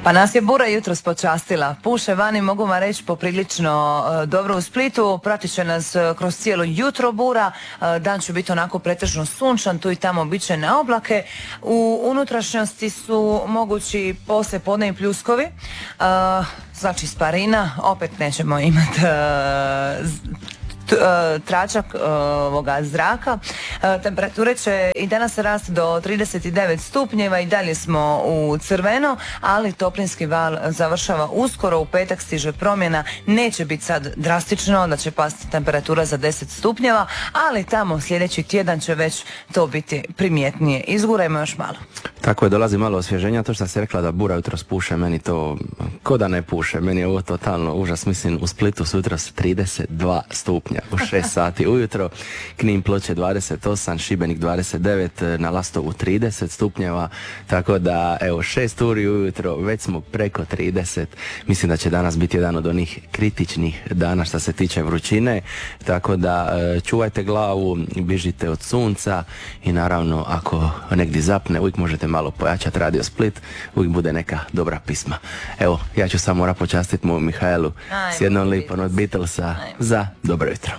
Pa nas je bura jutros počastila. Puše vani, mogu vam reći, poprilično dobro u Splitu. Pratit će nas kroz cijelo jutro bura. Dan će biti onako pretežno sunčan, tu i tamo običajne oblake. U unutrašnjosti su mogući poslijepodnevni pljuskovi. Znači sparina, opet nećemo imati tračak ovoga zraka. Temperature će i danas rasti do 39 stupnjeva i dalje smo u crveno, ali toplinski val završava uskoro. U petak stiže promjena, neće biti sad drastično da će pasti temperatura za 10 stupnjeva, ali tamo sljedeći tjedan će već to biti primjetnije. Izgurajmo još malo. Tako je, dolazi malo osvježenja. To što si rekla da bura jutros puše, meni to ko da ne puše. Meni je ovo totalno užas. Mislim, u Splitu su jutros 32 stupnja u 6 sati ujutro. Knin, Ploče 28, Šibenik 29, na Lastovu 30 stupnjeva. Tako da, evo, 6 uri ujutro, već smo preko 30. Mislim da će danas biti jedan od onih kritičnih dana što se tiče vrućine. Tako da, čuvajte glavu, bižite od sunca i naravno, ako negdje zapne, uvijek možete malo pojačati Radio Split, uvijek bude neka dobra pisma. Evo, ja ću samo počastiti moju Mihajlu s jednom lipom od Beatlesa za dobro jutro.